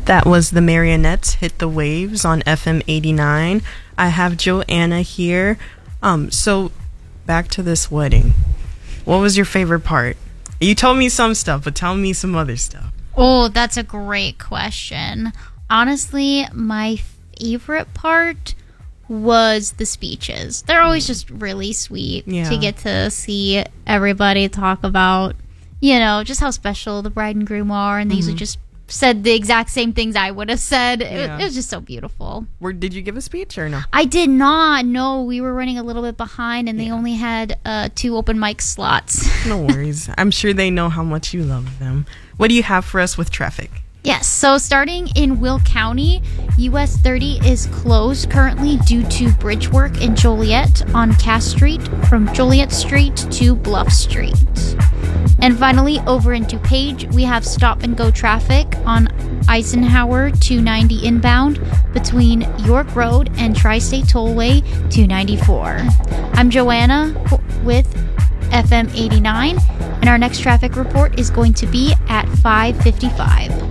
That was the Marionettes Hit the Waves on FM 89. I have Joanna here. So back to this wedding. What was your favorite part? You told me some stuff, but tell me some other stuff. Oh, that's a great question. Honestly, my favorite part was the speeches. They're always just really sweet to get to see everybody talk about, just how special the bride and groom are, and they usually just said the exact same things I would have said. It was just so beautiful. Did you give a speech or no? I did not. No, we were running a little bit behind, and they only had 2 open mic slots. No worries. I'm sure they know how much you love them. What do you have for us with traffic? Yes, so starting in Will County, US 30 is closed currently due to bridge work in Joliet on Cass Street from Joliet Street to Bluff Street. And finally, over in DuPage, we have stop-and-go traffic on Eisenhower 290 inbound between York Road and Tri-State Tollway 294. I'm Joanna with FM 89, and our next traffic report is going to be at 5:55.